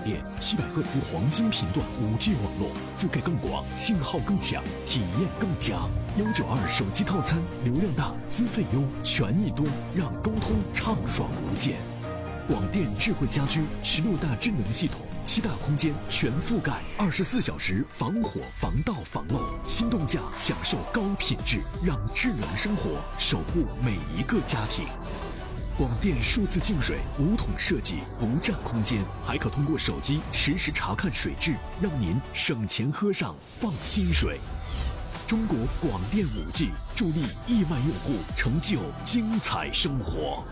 电700赫兹黄金频段5G 网络，覆盖更广，信号更强，体验更佳。192手机套餐，流量大，资费优，权益多，让沟通畅爽无间。广电智慧家居16大智能系统，7大空间全覆盖，24小时防火防盗防漏，心动价享受高品质，让智能生活守护每一个家庭。广电数字净水无桶设计，不占空间，还可通过手机实时查看水质，让您省钱喝上放心水。中国广电5G助力亿万用户成就精彩生活。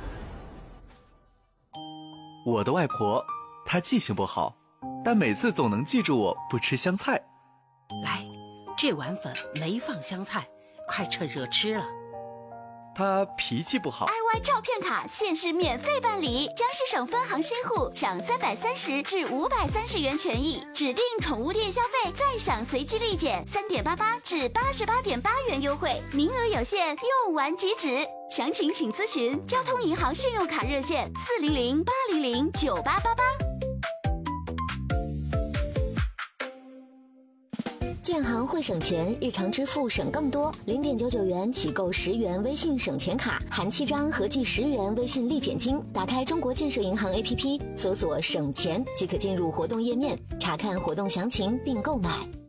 我的外婆，她记性不好，但每次总能记住我不吃香菜。 来，这碗粉没放香菜，快趁热吃了。 她宠气不好。 iY 照片卡限时免费办理，江西省分行新户享330至530元权益，指定宠物店消费再享随机立减3.88至88.8元优惠，名额有限，用完即止。详情请咨询交通银行信用卡热线400-800-9888。 建行会省钱，日常支付省更多。0.99元起购10元微信省钱卡，含7张，合计10元微信立减金。打开中国建设银行 APP， 搜索省钱即可进入活动页面，查看活动详情并购买。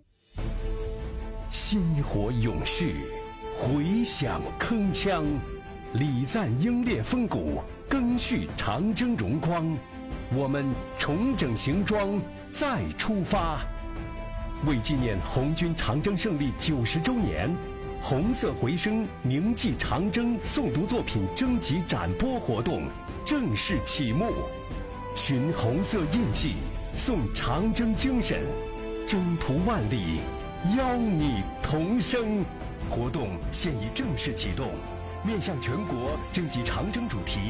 薪火勇士，回响铿锵，礼赞英烈风骨，赓续长征荣光。我们重整行装，再出发。为纪念红军长征胜利90周年，红色回声铭记长征诵读作品征集展播活动正式启幕。寻红色印记，颂长征精神，征途万里，邀你同生。活动现已正式启动，面向全国征集长征主题